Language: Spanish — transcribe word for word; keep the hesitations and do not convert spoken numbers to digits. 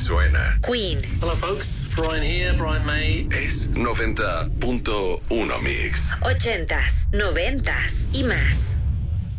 suena. Queen. Hello, folks. Brian here, Brian May. Es noventa punto uno Mix. Ochentas, noventas y más.